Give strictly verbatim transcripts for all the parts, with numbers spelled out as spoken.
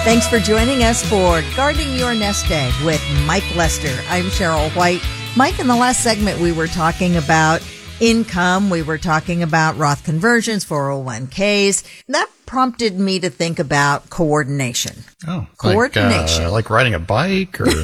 Thanks for joining us for Guarding Your Nest Egg with Mike Lester. I'm Cheryl White. Mike, in the last segment, we were talking about income. We were talking about Roth conversions, four oh one k's. That prompted me to think about coordination. Oh, coordination. Like, uh, like riding a bike or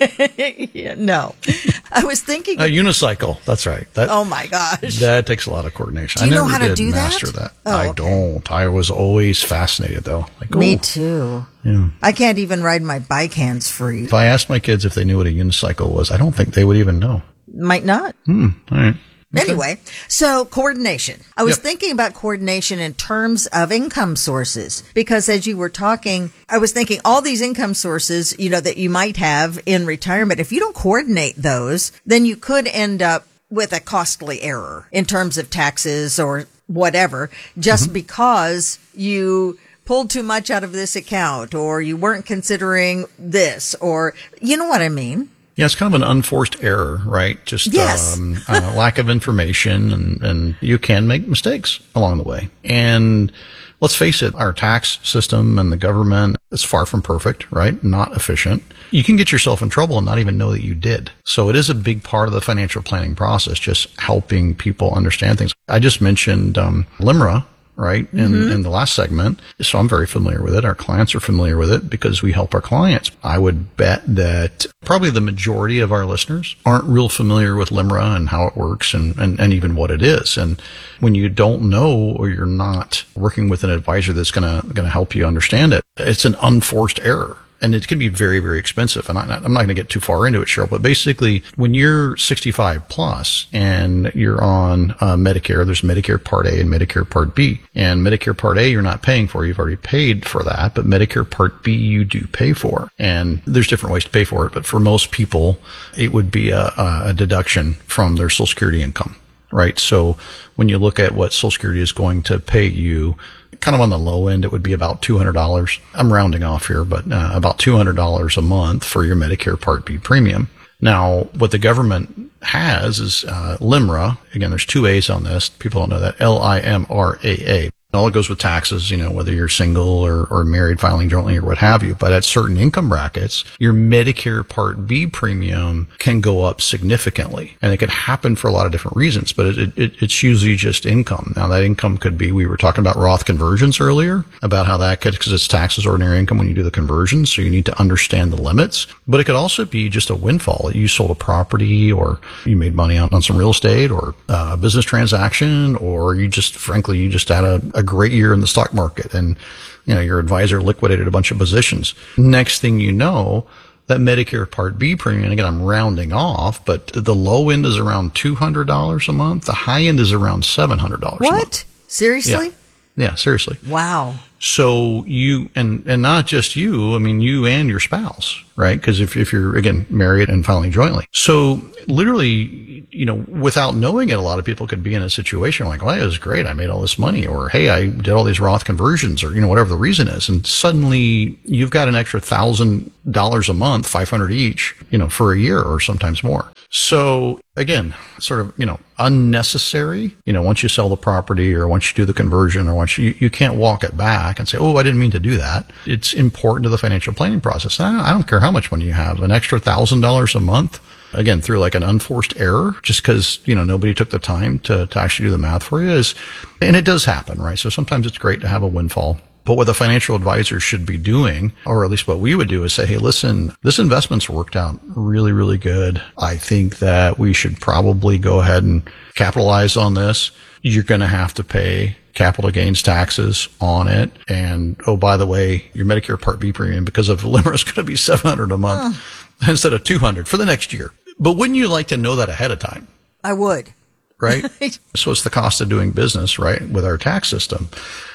yeah, no. I was thinking a unicycle. That's right. That, oh my gosh. That takes a lot of coordination. Do you I know never how to did do master that? that. Oh, I okay. don't. I was always fascinated though. Like, Me oh, too. yeah. I can't even ride my bike hands free. If I asked my kids if they knew what a unicycle was, I don't think they would even know. Might not. Hmm. All right. Okay. Anyway, so coordination. I was Yep. thinking about coordination in terms of income sources, because as you were talking, I was thinking all these income sources, you know, that you might have in retirement, if you don't coordinate those, then you could end up with a costly error in terms of taxes or whatever, just mm-hmm. because you pulled too much out of this account or you weren't considering this, or you know what I mean? Yeah, it's kind of an unforced error, right? Just yes. um, uh, lack of information, and, and you can make mistakes along the way. And let's face it, our tax system and the government is far from perfect, right? Not efficient. You can get yourself in trouble and not even know that you did. So it is a big part of the financial planning process, just helping people understand things. I just mentioned um, L I M R A. Right. In, mm-hmm. in the last segment. So I'm very familiar with it. Our clients are familiar with it because we help our clients. I would bet that probably the majority of our listeners aren't real familiar with L I M R A and how it works and, and, and even what it is. And when you don't know, or you're not working with an advisor that's going to, going to help you understand it, it's an unforced error. And it can be very, very expensive. And I, I'm not going to get too far into it, Cheryl, but basically when you're sixty-five plus and you're on uh, Medicare, there's Medicare Part A and Medicare Part B. And Medicare Part A, you're not paying for. You've already paid for that. But Medicare Part B, you do pay for. And there's different ways to pay for it. But for most people, it would be a, a deduction from their Social Security income, right? So when you look at what Social Security is going to pay you, kind of on the low end, it would be about two hundred dollars. I'm rounding off here, but uh, about two hundred dollars a month for your Medicare Part B premium. Now, what the government has is uh, L I M R A. Again, there's two A's on this. People don't know that. L I M R A A. All it goes with taxes, you know, whether you're single or, or married, filing jointly or what have you. But at certain income brackets, your Medicare Part B premium can go up significantly. And it can happen for a lot of different reasons, but it, it, it's usually just income. Now that income could be, we were talking about Roth conversions earlier, about how that could, because it's taxed as ordinary income when you do the conversion. So you need to understand the limits, but it could also be just a windfall. You sold a property, or you made money on, on some real estate, or a business transaction, or you just, frankly, you just had a a great year in the stock market and, you know, your advisor liquidated a bunch of positions. Next thing you know, that Medicare Part B premium, and again, I'm rounding off, but the low end is around two hundred dollars a month. The high end is around seven hundred dollars what? a month. Seriously? Yeah. yeah, seriously. Wow. So you, and, and not just you, I mean, you and your spouse, right? Because if, if you're, again, married and filing jointly. So literally, you know, without knowing it, a lot of people could be in a situation like, well, it was great. I made all this money, or, hey, I did all these Roth conversions, or, you know, whatever the reason is. And suddenly you've got an extra thousand dollars a month, five hundred each, you know, for a year or sometimes more. So again, sort of, you know, unnecessary, you know, once you sell the property or once you do the conversion or once you, you can't walk it back and say, oh, I didn't mean to do that. It's important to the financial planning process. And I don't, I don't care how much money you have, an extra thousand dollars a month, again, through like an unforced error, just because, you know, nobody took the time to, to actually do the math for you is, and it does happen, right? So sometimes it's great to have a windfall. But what the financial advisor should be doing, or at least what we would do, is say, hey, listen, this investment's worked out really, really good. I think that we should probably go ahead and capitalize on this. You're going to have to pay capital gains taxes on it. And, oh, by the way, your Medicare Part B premium, because of L I M R A, is going to be seven hundred dollars a month uh. instead of two hundred dollars for the next year. But wouldn't you like to know that ahead of time? I would. Right? So it's the cost of doing business, right, with our tax system.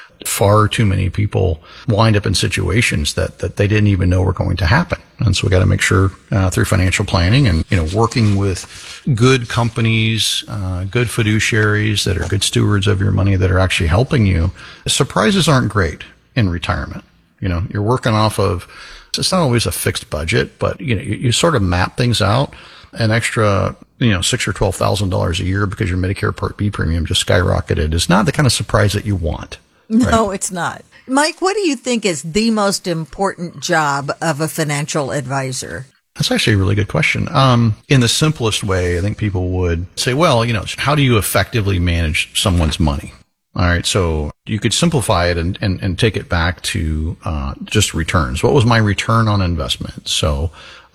Far too many people wind up in situations that, that they didn't even know were going to happen. And so we got to make sure uh, through financial planning and, you know, working with good companies, uh, good fiduciaries that are good stewards of your money that are actually helping you. Surprises aren't great in retirement. You know, you're working off of, it's not always a fixed budget, but, you know, you, you sort of map things out. An extra, you know, six or twelve thousand dollars a year because your Medicare Part B premium just skyrocketed is not the kind of surprise that you want. No, right? it's not. Mike, what do you think is the most important job of a financial advisor? That's actually a really good question. Um, in the simplest way, I think people would say, well, you know, how do you effectively manage someone's money? All right. So you could simplify it and, and, and take it back to, uh, just returns. What was my return on investment? So,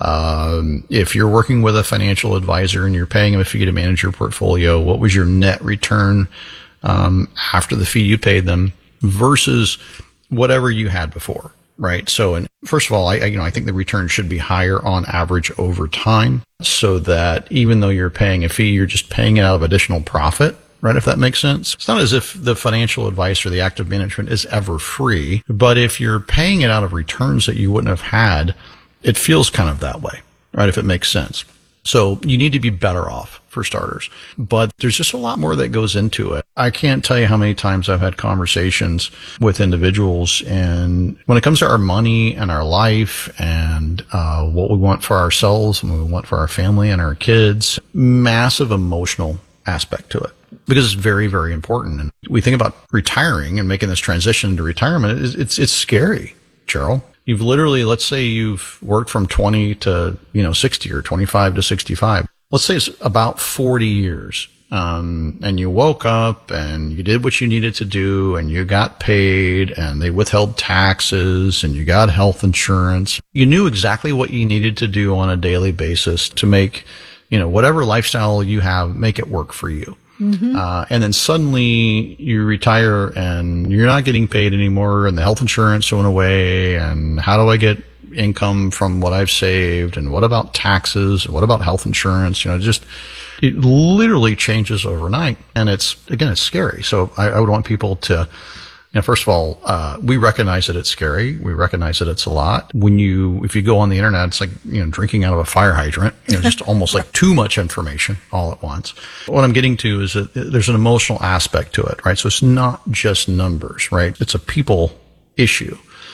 um, if you're working with a financial advisor and you're paying them a fee to manage your portfolio, what was your net return, um, after the fee you paid them versus whatever you had before? Right. So, and first of all, I, I, you know, I think the return should be higher on average over time so that even though you're paying a fee, you're just paying it out of additional profit. Right. If that makes sense. It's not as if the financial advice or the active management is ever free, but if you're paying it out of returns that you wouldn't have had, it feels kind of that way. Right. If it makes sense. So you need to be better off for starters, but there's just a lot more that goes into it. I can't tell you how many times I've had conversations with individuals, and when it comes to our money and our life and uh, what we want for ourselves and what we want for our family and our kids, massive emotional aspect to it because it's very, very important. And we think about retiring and making this transition to retirement. It's, it's, it's scary, Cheryl. You've literally, let's say you've worked from twenty to, you know, sixty or twenty-five to sixty-five. Let's say it's about forty years. Um, and you woke up and you did what you needed to do and you got paid and they withheld taxes and you got health insurance. You knew exactly what you needed to do on a daily basis to make, you know, whatever lifestyle you have, make it work for you. Mm-hmm. Uh, and then suddenly you retire and you're not getting paid anymore and the health insurance went away. And how do I get income from what I've saved? And what about taxes? What about health insurance? You know, just, it literally changes overnight. And it's, again, it's scary. So I, I would want people to, you know, first of all, uh, we recognize that it's scary. We recognize that it's a lot. When you, if you go on the internet, it's like, you know, drinking out of a fire hydrant, you know, just almost like too much information all at once. What I'm getting to is that there's an emotional aspect to it, right? So it's not just numbers, right? It's a people issue.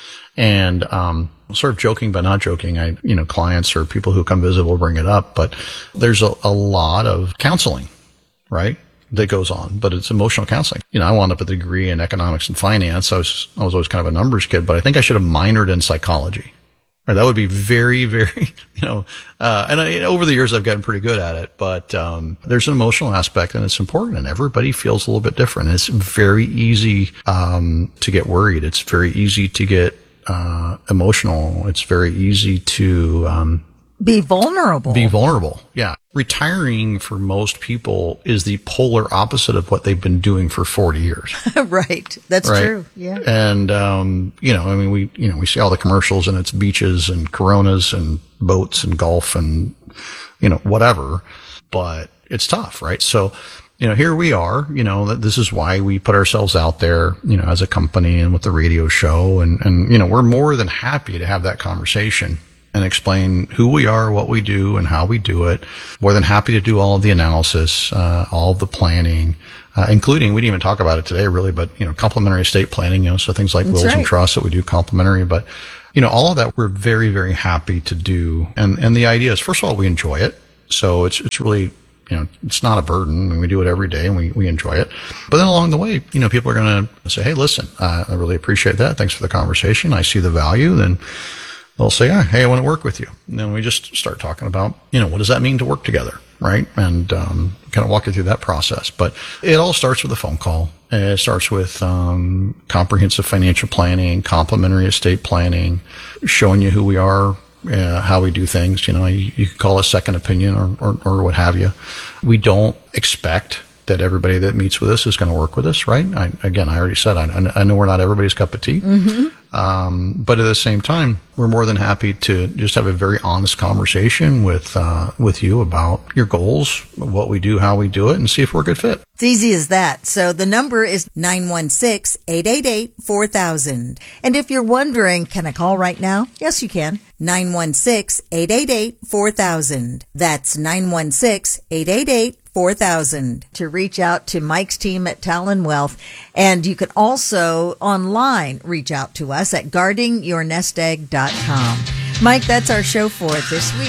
And, um, sort of joking, but not joking. I, you know, clients or people who come visit will bring it up, but there's a, a lot of counseling, right? That goes on, but it's emotional counseling. You know, I wound up with a degree in economics and finance. I was, I was always kind of a numbers kid, but I think I should have minored in psychology. Or that would be very, very, you know, uh, and I, over the years I've gotten pretty good at it, but, um, there's an emotional aspect and it's important and everybody feels a little bit different. It's very easy, um, to get worried. It's very easy to get, uh, emotional. It's very easy to, um, Be vulnerable. Be vulnerable. Yeah. Retiring for most people is the polar opposite of what they've been doing for forty years. Right. That's right? true. Yeah. And, um, you know, I mean, we, you know, we see all the commercials and it's beaches and Coronas and boats and golf and, you know, whatever, but it's tough, right? So, you know, here we are, you know, that this is why we put ourselves out there, you know, as a company and with the radio show. And, and, you know, we're more than happy to have that conversation and explain who we are, what we do, and how we do it. More than happy to do all of the analysis, uh, all of the planning, uh, including, we didn't even talk about it today really, but, you know, complementary estate planning, you know, so things like That's wills right. and trusts that we do complementary, but, you know, all of that we're very, very happy to do. And, and the idea is, first of all, we enjoy it. So it's, it's really, you know, it's not a burden. I mean, we do it every day and we, we enjoy it. But then along the way, you know, people are going to say, hey, listen, uh, I really appreciate that. Thanks for the conversation. I see the value. Then they'll say, yeah, hey, I want to work with you. And then we just start talking about, you know, what does that mean to work together, right? And um, kind of walk you through that process. But it all starts with a phone call. It starts with um, comprehensive financial planning, complementary estate planning, showing you who we are, uh, how we do things. You know, you, you could call it a second opinion or, or, or what have you. We don't expect that everybody that meets with us is going to work with us, right? I, again, I already said, I, I know we're not everybody's cup of tea. Mm-hmm. Um, but at the same time, we're more than happy to just have a very honest conversation with, uh, with you about your goals, what we do, how we do it, and see if we're a good fit. It's easy as that. So the number is nine one six, eight eight eight, four thousand. And if you're wondering, can I call right now? Yes, you can. nine one six, eight eight eight, four thousand. That's nine one six, eight eight eight, four thousand to reach out to Mike's team at Talon Wealth. And you can also online reach out to us at guarding your nest egg dot com. Mike, that's our show for it this week.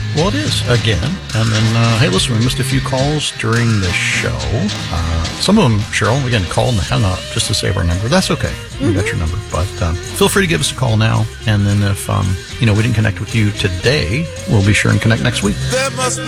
Well, it is, again. And then, uh, hey, listen, we missed a few calls during the show. Uh, some of them, Cheryl, again, called and hung up just to save our number. That's okay. We mm-hmm. got your number. But um, feel free to give us a call now. And then if, um, you know, we didn't connect with you today, we'll be sure and connect next week. There must be